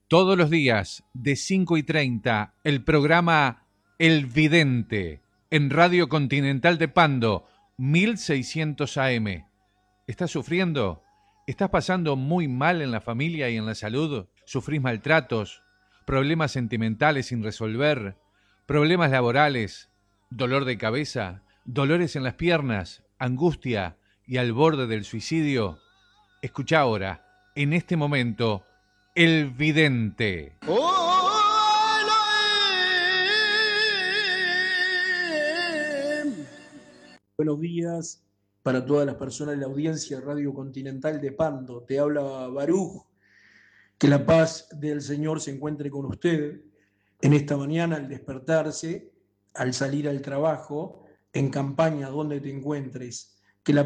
Todos los días de 5:30, el programa El Vidente en Radio Continental de Pando, 1600 AM. ¿Estás sufriendo? ¿Estás pasando muy mal en la familia y en la salud? ¿Sufrís maltratos? ¿Problemas sentimentales sin resolver? ¿Problemas laborales? ¿Dolor de cabeza? ¿Dolores en las piernas? ¿Angustia? ¿Y al borde del suicidio? Escucha ahora, en este momento, El Vidente. Buenos días para todas las personas de la audiencia de Radio Continental de Pando. Te habla Baruj. Que la paz del Señor se encuentre con usted en esta mañana al despertarse, al salir al trabajo, en campaña donde te encuentres.